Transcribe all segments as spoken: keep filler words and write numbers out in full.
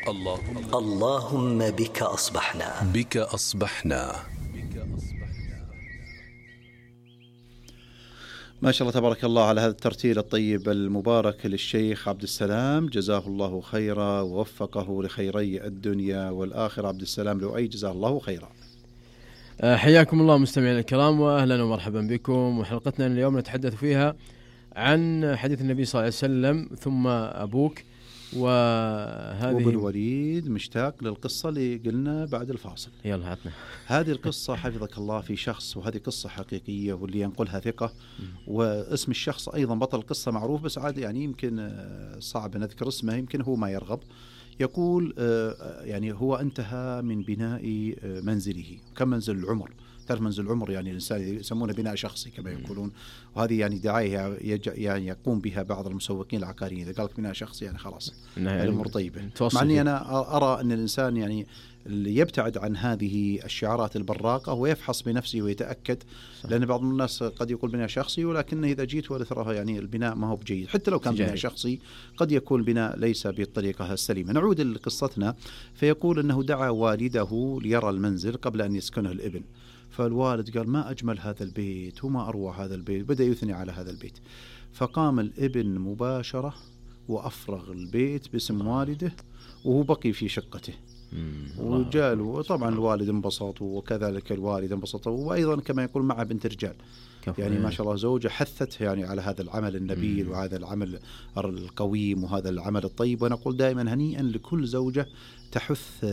اللهم اللهم بك أصبحنا بك أصبحنا. ما شاء الله تبارك الله على هذا الترتيل الطيب المبارك للشيخ عبد السلام، جزاه الله خيرا ووفقه لخيري الدنيا والآخرة. عبد السلام لؤي جزاه الله خيرا. حياكم الله مستمعين الكرام، وأهلا ومرحبا بكم. وحلقتنا اليوم نتحدث فيها عن حديث النبي صلى الله عليه وسلم ثم أبوك. وهذه وبالوليد مشتاق للقصة اللي قلنا بعد الفاصل. يلا عطنا هذه القصة حفظك الله في شخص، وهذه قصة حقيقية واللي ينقلها ثقة، واسم الشخص أيضا بطل القصة معروف، بس عاد يعني يمكن صعب نذكر اسمه، يمكن هو ما يرغب. يقول يعني هو انتهى من بناء منزله. كم منزل العمر؟ تعرف منزل العمر يعني الإنسان يسمونه بناء شخصي كما يقولون، وهذه يعني دعاية يعني يقوم بها بعض المسوقين العقاريين. إذا قالك بناء شخصي يعني خلاص الأمور طيبة. مع أني أنا أرى أن الإنسان يعني اللي يبتعد عن هذه الشعارات البراقة ويفحص بنفسه ويتأكد، لأن بعض الناس قد يقول بناء شخصي، ولكن إذا جيت وترى يعني البناء ما هو بجيد. حتى لو كان بناء شخصي قد يكون البناء ليس بالطريقة السليمة. نعود لقصتنا. فيقول أنه دعا والده ليرى المنزل قبل أن يسكنه الابن. فالوالد قال ما أجمل هذا البيت وما أروع هذا البيت، بدأ يثني على هذا البيت. فقام الابن مباشرة وأفرغ البيت باسم والده، وهو بقي في شقته. وجاء له طبعا الوالد انبسط، وكذلك الوالد انبسط، وأيضا كما يقول مع بنت رجال يعني ما شاء الله زوجة حثت يعني على هذا العمل النبيل وهذا العمل القويم وهذا العمل الطيب. ونقول دائما هنيئا لكل زوجة تحث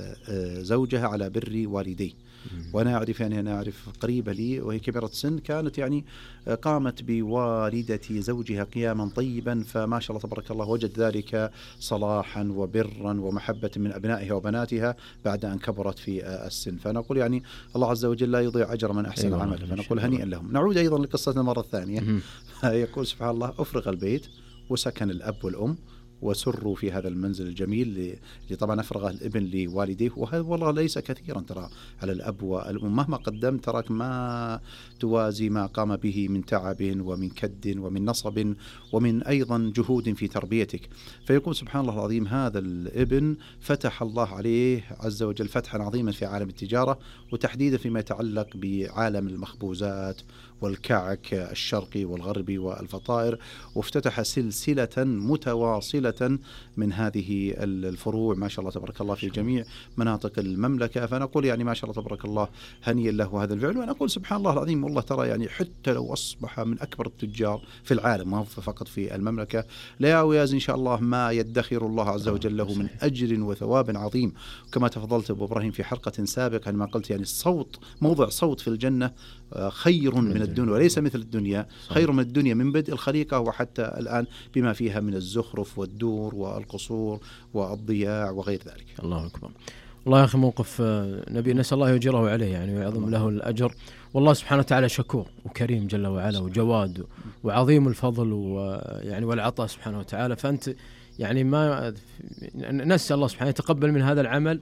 زوجها على بر والديه. وأنا أعرف يعني أنا أعرف قريبة لي وهي كبيرة سن، كانت يعني قامت بوالدة زوجها قياما طيبا، فما شاء الله تبارك الله وجد ذلك صلاحا وبرا ومحبة من أبنائها وبناتها بعد أن كبرت في السن. فنقول يعني الله عز وجل لا يضيع أجر من أحسن أيوة عمل، فنقول هنيئا لهم. نعود أيضا لقصتنا مرة ثانية. يقول سبحان الله أفرغ البيت وسكن الأب والأم وسروا في هذا المنزل الجميل اللي طبعا أفرغه الابن لوالديه. وهذا والله ليس كثيرا ترى على الأب والأم، مهما قدم تراك ما توازي ما قام به من تعب ومن كد ومن نصب ومن أيضا جهود في تربيتك. فيقول سبحان الله العظيم هذا الابن فتح الله عليه عز وجل فتحا عظيما في عالم التجارة، وتحديدا فيما يتعلق بعالم المخبوزات والكعك الشرقي والغربي والفطائر، وافتتح سلسلة متواصلة من هذه الفروع ما شاء الله تبارك الله في جميع مناطق المملكة. فنقول يعني ما شاء الله تبارك الله هنيئا له هذا الفعل. ونقول سبحان الله العظيم والله ترى يعني حتى لو أصبح من أكبر التجار في العالم ما هو فقط في المملكة، لا يوازي إن شاء الله ما يدخر الله عز وجل له من أجر وثواب عظيم. كما تفضلت أبو إبراهيم في حلقة سابقة عندما قلت يعني الصوت موضع صوت في الجنة خير من الدنيا وليس مثل الدنيا، خير من الدنيا من بدء الخليقة وحتى الآن بما فيها من الزخرف والدور والقصور والضياع وغير ذلك. الله أكبر. والله يا أخي موقف نبي نسأل الله يجره عليه يعني ويعظم له الأجر. والله سبحانه وتعالى شكور وكريم جل وعلا وجواد وعظيم الفضل ويعني والعطاء سبحانه وتعالى. فأنت يعني ما نسأل الله سبحانه يتقبل من هذا العمل،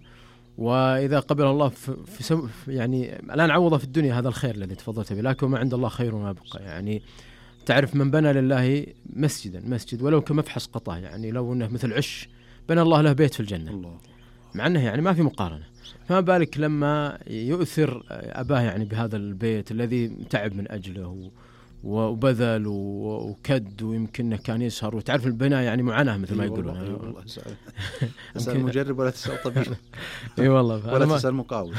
وإذا قبل الله في يعني لا نعوض في الدنيا هذا الخير الذي تفضلت به، لكن ما عند الله خير وما بقى. يعني تعرف من بنى لله مسجدا مسجد ولو كمفحص قطع، يعني لو أنه مثل عش بنى الله له بيت في الجنة الله. مع أنه يعني ما في مقارنة، فما بالك لما يؤثر أباه يعني بهذا البيت الذي تعب من أجله وبذل وكد ويمكن كان يسهر. وتعرف البناء يعني معاناة مثل ما يقولون. أي والله تسأل مجرب ولا تسأل طبيب. اي والله ولا تسأل مقاول.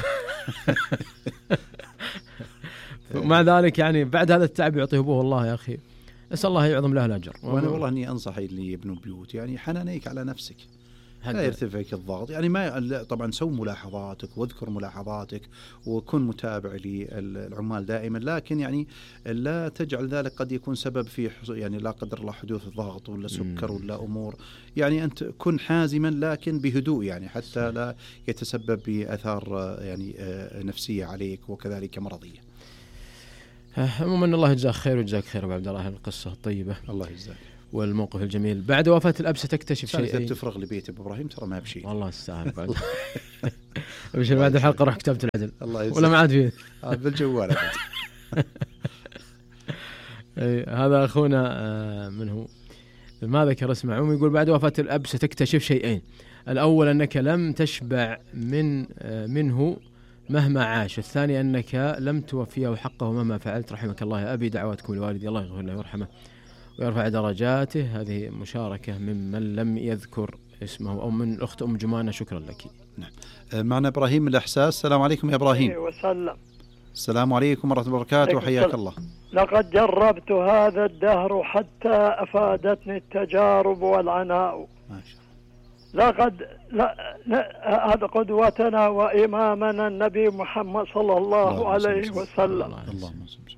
ومع ذلك يعني بعد هذا التعب يعطيه أبوه الله يا أخي، نسأل الله يعظم له الأجر. وأنا والله إني أنصح اللي يبنوا بيوت يعني حنانيك على نفسك، لا يرتفعك الضغط. يعني ما طبعا سو ملاحظاتك واذكر ملاحظاتك وكن متابع للعمال دائما، لكن يعني لا تجعل ذلك قد يكون سبب في يعني لا قدر الله حدوث ضغط ولا سكر ولا أمور. يعني أنت كن حازما لكن بهدوء يعني حتى لا يتسبب بأثار يعني نفسية عليك وكذلك مرضية. عموما الله يجزاك خير ويجزاك خير أبو عبد الله القصة الطيبة. الله يجزاك. والموقف الجميل بعد وفاة الأب ستكتشف شيء. إذا بتفرغ لبيت أبو إبراهيم ترى ما بشيء والله استاهل بعد. أبشر بعد الحلقة راح كتبت العدل الله يجزاك. ولا ما عاد فيه بالجوال. هذا أخونا من هو ما ذكر اسم عموم. يقول بعد وفاة الأب ستكتشف شيئين: الأول أنك لم تشبع من منه مهما عاش، الثاني أنك لم توفيه حقه مهما فعلت. رحمك الله يا أبي، دعواتكم لوالدي الله يغفر له ويرحمه ويرفع درجاته. هذه مشاركة ممن لم يذكر اسمه أو من الأخت أم جمانة، شكرا لك. نعم. معنا إبراهيم من الإحساس. السلام عليكم يا إبراهيم. وسلم. السلام عليكم ورحمة الله وبركاته، وحياك الله. لقد جربت هذا الدهر حتى أفادتني التجارب والعناء. ما شاء الله. لقد لا لا هذا قدوتنا وإمامنا النبي محمد صلى الله, الله عليه وسلم. اللهم صل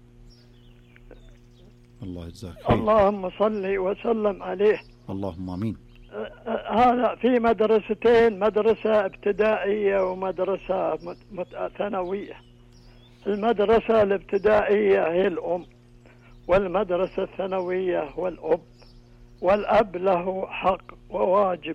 الله يجزاك. اللهم صل وسلم عليه. اللهم آمين. هذا في مدرستين، مدرسة ابتدائية ومدرسة ثانوية. المدرسة الابتدائية هي الأم، والمدرسة الثانوية هو الأب، والأب له حق وواجب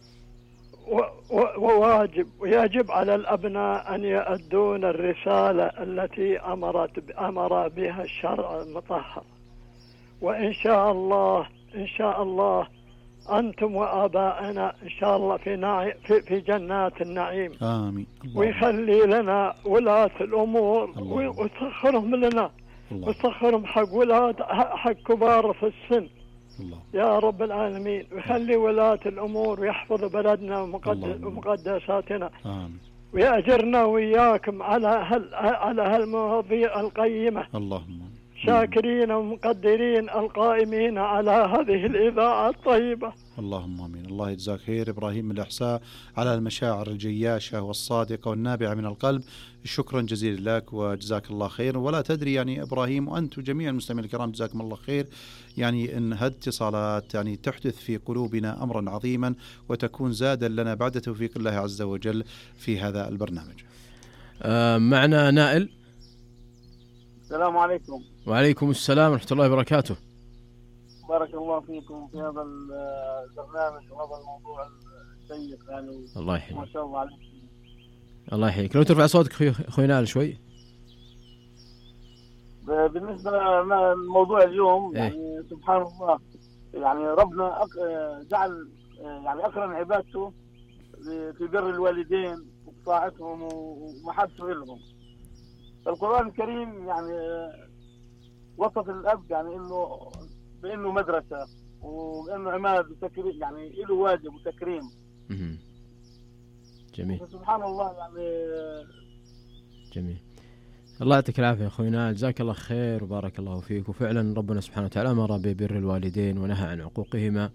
وواجب ويجب على الأبناء أن يؤدون الرسالة التي أمرت أمر بها الشرع المطهر. وإن شاء الله إن شاء الله أنتم وآبائنا إن شاء الله في نعي في, في جنات النعيم. آمين. ويخلي لنا ولاة الأمور ويسخرهم لنا، ويسخرهم حق ولاد حق كبار في السن. الله. يا رب العالمين. ويخلي ولاة الأمور ويحفظ بلدنا ومقدساتنا. آمين. ويأجرنا وإياكم على هال على هالمواضيع القيمة. اللهم. شاكرين ومقدرين القائمين على هذه الإذاعة الطيبة. اللهم آمين. الله يجزاك خير إبراهيم من الإحساء على المشاعر الجياشة والصادقة والنابعة من القلب. شكرا جزيلا لك وجزاك الله خير. ولا تدري يعني إبراهيم وأنتم جميع المستمعين الكرام جزاكم الله خير، يعني إن هالاتصالات يعني تحدث في قلوبنا أمرا عظيما وتكون زادا لنا بعد توفيق الله عز وجل في هذا البرنامج. آه معنا نائل. السلام عليكم. وعليكم السلام ورحمة الله وبركاته. بارك الله فيكم في هذا البرنامج وهذا الموضوع الشيق يعني. الله يحييك. ما شاء الله عليك. الله يحييك. لو ترفع صوتك أخوي نائل شوي. بالنسبة لموضوع اليوم إيه؟ يعني سبحان الله، يعني ربنا جعل يعني أكرم عبادته في بر الوالدين وطاعتهم ومحبته لهم. القرآن الكريم يعني وصف الأب يعني إنه بإنه مدرسة وإنه عماد وتكريم، يعني له واجب وتكريم. جميل. سبحان الله يعني. جميل. الله يعطيك العافية أخوينا، جزاك الله خير وبارك الله فيك. وفعلا ربنا سبحانه وتعالى أمر ببر الوالدين ونهى عن عقوقهما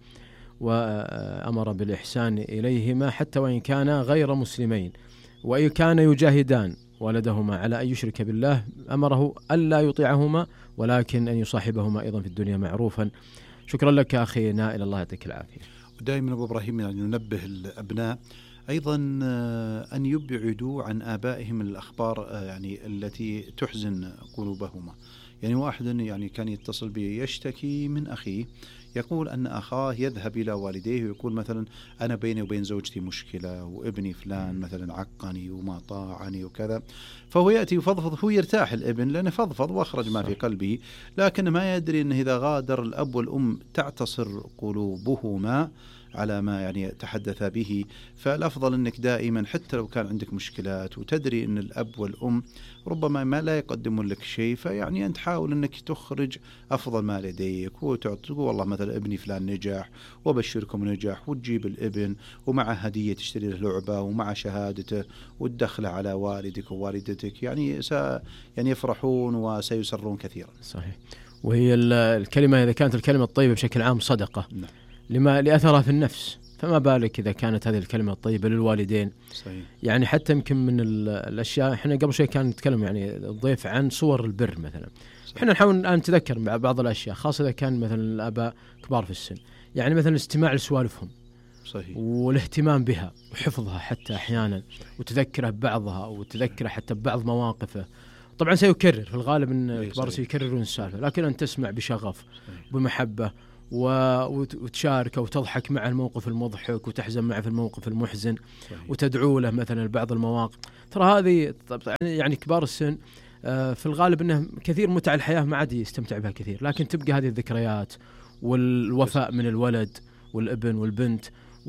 وأمر بالإحسان إليهما حتى وإن كانا غير مسلمين، وإن كان يجاهدان ولدهما على أن يشرك بالله أمره ألا يطيعهما ولكن أن يصاحبهما أيضا في الدنيا معروفا. شكرا لك أخي نائل، الله يعطيك العافية. ودائما أبو إبراهيم يعني ننبه الأبناء أيضا أن يبعدوا عن آبائهم الأخبار يعني التي تحزن قلوبهما. يعني واحد يعني كان يتصل بي يشتكي من أخيه، يقول أن أخاه يذهب إلى والديه ويقول مثلا أنا بيني وبين زوجتي مشكلة وابني فلان مثلا عقني وما طاعني وكذا، فهو يأتي يفضفض، هو يرتاح الابن لأنه فضفض وأخرج ما في قلبه، لكن ما يدري أنه إذا غادر الأب والأم تعتصر قلوبهما على ما يعني تحدث به. فالأفضل أنك دائما حتى لو كان عندك مشكلات وتدري أن الأب والأم ربما ما لا يقدمون لك شيء، فيعني أنت حاول أنك تخرج أفضل ما لديك وتقول والله مثلا ابني فلان نجح وبشركم نجح، وتجيب الابن ومع هدية تشتري له لعبة ومع شهادته وتدخله على والدك ووالدتك، يعني س يعني يفرحون وسيسرون كثيرا. صحيح. وهي الكلمة إذا كانت الكلمة الطيبة بشكل عام صدقة. نعم. لما لأثرها في النفس، فما بالك إذا كانت هذه الكلمة الطيبة للوالدين. صحيح. يعني حتى يمكن من الأشياء، إحنا قبل شوي كان نتكلم يعني الضيف عن صور البر مثلا، إحنا نحاول الآن نتذكر بعض الأشياء خاصة إذا كان مثلا الآباء كبار في السن، يعني مثلا الاستماع لسوالفهم. صحيح. والاهتمام بها وحفظها حتى أحيانا، وتذكره ببعضها وتذكره حتى ببعض مواقفه. طبعا سيكرر في الغالب أن الكبار سيكررون السالفة، لكن أن تسمع بشغف بمحبة وتشاركه وتضحك مع الموقف المضحك وتحزن معه في الموقف المحزن. صحيح. وتدعو له مثلا بعض المواقف. ترى هذه يعني كبار السن في الغالب أنه كثير متع الحياة ما عاد يستمتع بها كثير، لكن تبقى هذه الذكريات والوفاء من الولد والابن والبنت،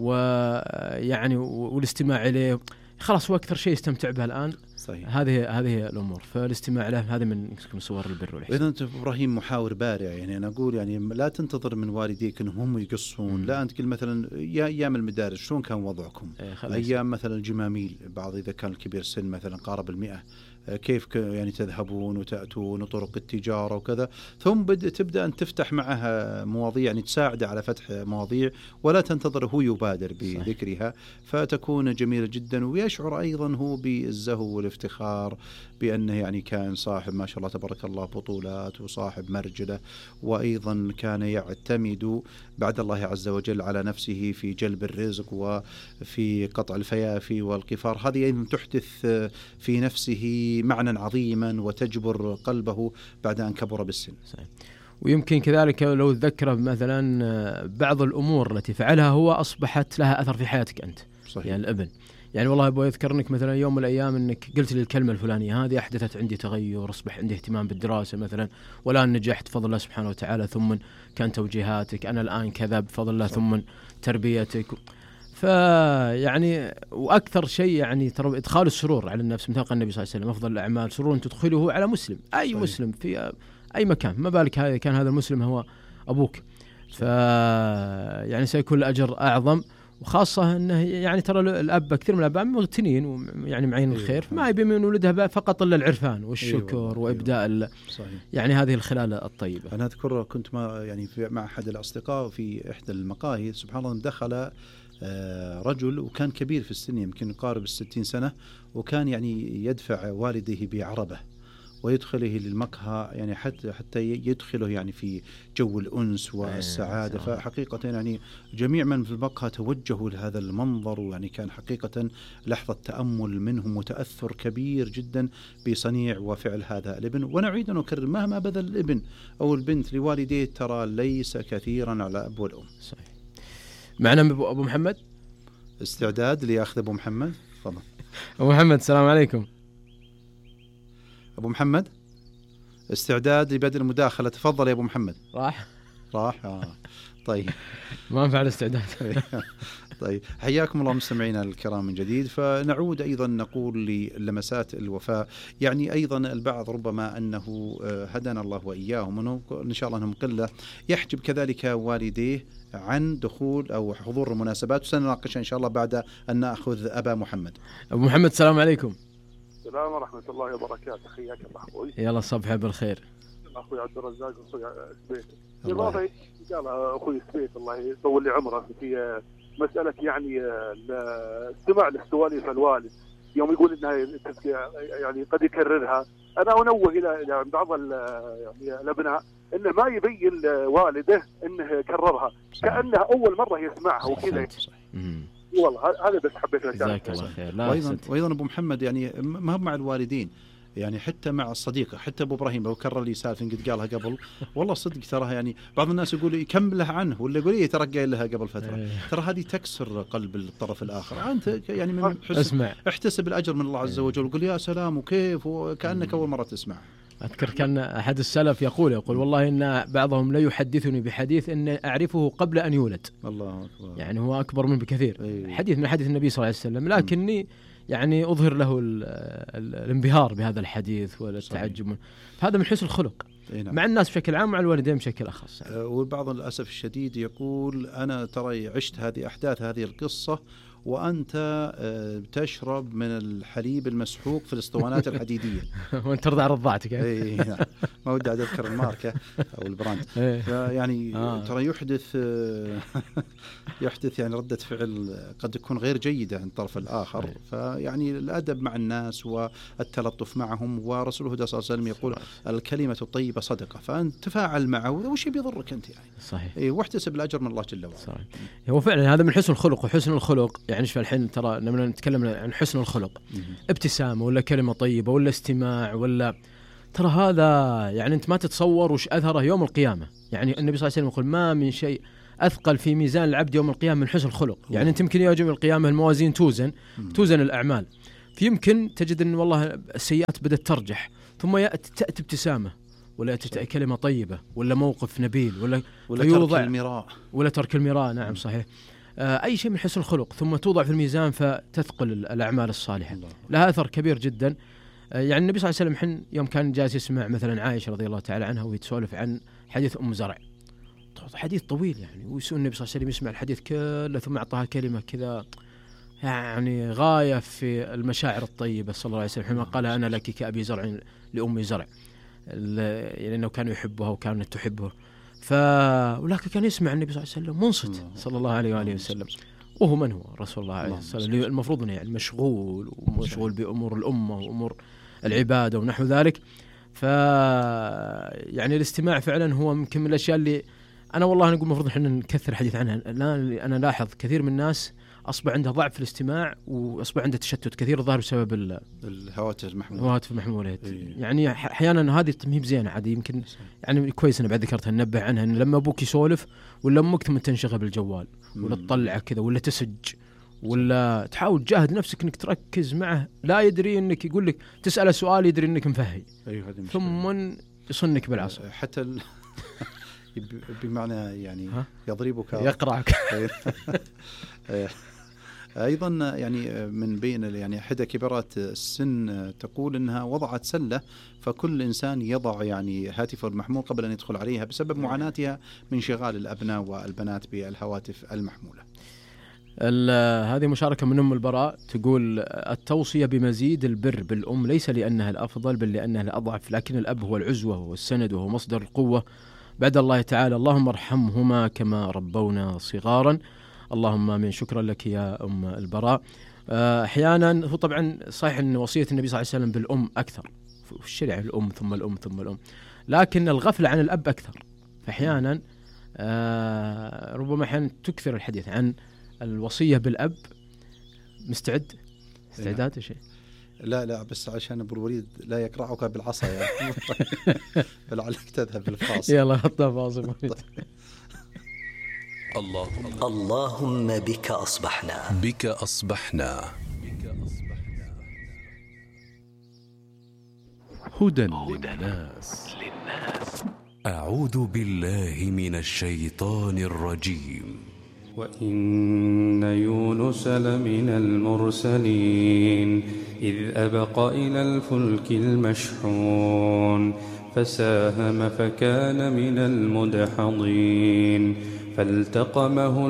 ويعني والاستماع إليه، خلاص هو أكثر شيء يستمتع به الآن. صحيح. هذه هذه الأمور، فالاستماع له هذه من صور البر والإحسان. إذا أنت إبراهيم محاور بارع، يعني أنا أقول يعني لا تنتظر من والديك إنهم هم يقصون، لا أنت قل مثلا يا أيام المدارس شلون كان وضعكم؟ أيام مثلا الجماميل، بعض إذا كان الكبير سن مثلا قارب المئة، كيف يعني تذهبون وتأتون وطرق التجارة وكذا، ثم بدأ تبدأ أن تفتح معها مواضيع، يعني تساعده على فتح مواضيع ولا تنتظر هو يبادر بذكرها، فتكون جميلة جدا، ويشعر أيضا هو بالزهو والافتخار بأنه يعني كان صاحب ما شاء الله تبارك الله بطولات وصاحب مرجلة، وأيضا كان يعتمد بعد الله عز وجل على نفسه في جلب الرزق وفي قطع الفيافي والقفار. هذه أيضا تحدث في نفسه معنى عظيما وتجبر قلبه بعد أن كبر بالسن. صحيح. ويمكن كذلك لو تذكر مثلا بعض الأمور التي فعلها هو أصبحت لها أثر في حياتك أنت. صحيح. يعني الابن، يعني والله أبغى أذكر أنك مثلا يوم من الأيام أنك قلت لي الكلمة الفلانية هذه أحدثت عندي تغير، أصبح عندي اهتمام بالدراسة مثلا، والآن نجحت بفضل الله سبحانه وتعالى، ثم كان توجيهاتك، أنا الآن كذا بفضل الله، ثم تربيتك. فيعني وأكثر شيء يعني ترى إدخال السرور على النفس، مثل قال النبي صلى الله عليه وسلم أفضل الأعمال سرور تدخله على مسلم، أي صحيح. مسلم في أي مكان، ما بالك هذا كان هذا المسلم هو أبوك، فيعني سيكون الأجر أعظم. وخاصة أنه يعني ترى الأب كثير من الأباء مغتنين ويعني معين الخير، ما يبي من ولدها فقط إلا العرفان والشكر وإبداء يعني هذه الخلال الطيبة. أنا أذكر كنت ما يعني مع أحد الأصدقاء في إحدى المقاهي، سبحان الله دخل رجل وكان كبير في السن، يمكن يقارب الستين سنة، وكان يعني يدفع والديه بعربة ويدخله للمقهى، يعني حتى حتى يدخله يعني في جو الأنس والسعادة. فحقيقة يعني جميع من في المقهى توجهوا لهذا المنظر، ويعني كان حقيقة لحظة تأمل منهم وتأثر كبير جدا بصنيع وفعل هذا الابن. ونعيد أن نكرر مهما بذل الابن أو البنت لوالديه ترى ليس كثيرا على الأب والأم. صحيح. معنا أبو محمد، استعداد ليأخذ أبو محمد. تفضل أبو محمد. السلام عليكم أبو محمد، استعداد لبدء المداخلة. تفضل يا أبو محمد. راح راح آه. طيب ما نفع الاستعداد. طيب حياكم الله مستمعينا الكرام من جديد. فنعود أيضا نقول للمسات الوفاء، يعني أيضا البعض ربما أنه هدانا الله وإياهم أنه إن شاء الله أنهم قلة يحجب كذلك والديه عن دخول أو حضور المناسبات، وسنناقش إن شاء الله بعد أن نأخذ أبا محمد. أبو محمد السلام عليكم. السلام ورحمة الله وبركاته، حياك الله أخوي. يلا الصبح بالخير. أخوي عبد الرزاق أخوي سبيت. بالإضافة قال أخوي سبيت الله يطول لي عمره في مسألة يعني الاستماع لسواليف الوالد يوم يقول إنها يعني قد يكررها. أنا أنوه إلى بعض يعني الأبناء إنه ما يبين والده إنه كررها كأنها أول مرة يسمعها وكذا. والله هذا بس حبيت جزاك الله خير. وأيضا, وأيضا أبو محمد يعني ما مع الوالدين، يعني حتى مع الصديق، حتى أبو إبراهيم لو كرر لي سالفة قد قالها قبل، والله صدق تراها يعني بعض الناس يقول يكملها عنه ولا يقول إيه ترى قايل لها قبل فترة، ترى هذه تكسر قلب الطرف الآخر. أنت يعني من اسمع احتسب الأجر من الله عز وجل وقل يا سلام وكيف وكأنك أول مرة تسمع. أذكر كان أحد السلف يقول يقول والله إن بعضهم لا يحدثني بحديث إن أعرفه قبل أن يولد. الله أكبر. يعني هو أكبر منه بكثير. أيه. حديث من حديث النبي صلى الله عليه وسلم، لكني يعني أظهر له الانبهار بهذا الحديث والتعجب. هذا من حسن الخلق نعم. مع الناس بشكل عام ومع الوالدين بشكل أخص. أه والبعض للأسف الشديد يقول أنا ترى عشت هذه أحداث هذه القصة وأنت تشرب من الحليب المسحوق في الاسطوانات الحديدية وأنت ترضع رضعتك. إيه نعم. ما ودي أذكر الماركة أو البراند. يعني آه. ترى يحدث يحدث يعني ردة فعل قد تكون غير جيدة عند الطرف الآخر. أيه. فيعني الأدب مع الناس والتلطف معهم، ورسوله صلى الله عليه وسلم يقول الكلمة الطيبة صدقة، فأنت تفاعل معه وش بيضرك أنت يعني. صحيح. إيه واحتسب الأجر من الله جل وعلا. صحيح. هو فعلا هذا من حسن الخلق، وحسن الخلق يعني في الحين ترى لما نتكلم عن حسن الخلق ابتسامة ولا كلمة طيبة ولا استماع ولا ترى هذا يعني أنت ما تتصور وش أثره يوم القيامة. يعني النبي صلى الله عليه وسلم يقول ما من شيء أثقل في ميزان العبد يوم القيامة من حسن الخلق. يعني أنت يمكن يوم القيامة الموازين توزن توزن الأعمال، فيمكن تجد أن والله السيئات بدأت ترجح ثم تأتي ابتسامة ولا كلمة طيبة ولا موقف نبيل ولا ولا ترك المراء ولا ترك المراء. نعم صحيح. آه أي شيء من حسن الخلق ثم توضع في الميزان فتثقل الأعمال الصالحة الله. لها أثر كبير جدا. آه يعني النبي صلى الله عليه وسلم حين يوم كان جالس يسمع مثلا عائشة رضي الله تعالى عنها وهي تسولف عن حديث أم زرع، حديث طويل يعني، ويسوء النبي صلى الله عليه وسلم يسمع الحديث كله ثم أعطاها كلمة كذا يعني غاية في المشاعر الطيبة صلى الله عليه وسلم حينما قال أنا لك كأبي زرع لأمي زرع، لأنه كان يحبها وكانت تحبه. ف ولكن كان يسمع النبي صلى الله عليه وسلم منصت صلى الله عليه وآله وسلم، وهو من هو رسول الله عليه الصلاة والسلام المفروض أنه يعني مشغول ومشغول بأمور الأمة وأمور العبادة ونحو ذلك. ف يعني الاستماع فعلا هو يمكن من الأشياء اللي أنا والله نقول المفروض إحنا نكثر الحديث عنها. لا أنا لاحظ كثير من الناس أصبح عنده ضعف في الاستماع وأصبح عنده تشتت كثير ظاهر بسبب الهواتف المحمولة. الهواتف المحمولة إيه. يعني أحيانا هذه تمهيب زينة عادي يمكن يعني كويس أنا بعد ذكرتها ننبه عنها، إن لما أبوك يسولف ولا أمك ثم تنشغل بالجوال ولا تطلع كذا ولا تسج ولا تحاول تجاهد نفسك إنك تركز معه، لا يدري إنك يقول لك تسأله سؤال يدري إنك مفهي أيوة ثم يصنك بالعصا حتى ال... بمعنى يعني يضربك يقرعك. أيضا يعني من بين يعني إحدى كبيرات السن تقول أنها وضعت سلة فكل إنسان يضع يعني هاتفه المحمول قبل أن يدخل عليها بسبب معاناتها من شغال الأبناء والبنات بالهواتف المحمولة. هذه مشاركة من أم البراء تقول التوصية بمزيد البر بالأم ليس لأنها الأفضل بل لأنها الأضعف، لكن الأب هو العزوة والسند وهو مصدر القوة بعد الله تعالى. اللهم ارحمهما كما ربونا صغارا. اللهم آمين. شكرا لك يا أم البراء. أحيانا هو طبعا صحيح أن وصية النبي صلى الله عليه وسلم بالأم أكثر في الشرع، الأم ثم الأم ثم الأم، لكن الغفلة عن الأب أكثر. فأحيانا ربما أحيانا تكثر الحديث عن الوصية بالأب. مستعد استعداد شيء؟ لا لا بس عشان أبو الوليد لا يقرعك بالعصا يعني. فلعلك تذهب بالفاصل. يلا حطها فاصل. اللهم اللهم بك أصبحنا بك أصبحنا هدى للناس. أعوذ بالله من الشيطان الرجيم. وإن يونس لمن المرسلين إذ أبق إلى الفلك المشحون فساهم فكان من المدحضين فالتقمه